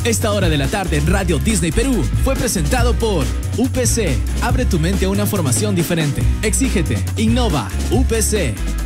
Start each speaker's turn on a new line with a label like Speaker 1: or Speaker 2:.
Speaker 1: Esta hora de la tarde en Radio Disney Perú fue presentado por UPC. Abre tu mente a una formación diferente. Exígete, innova, UPC.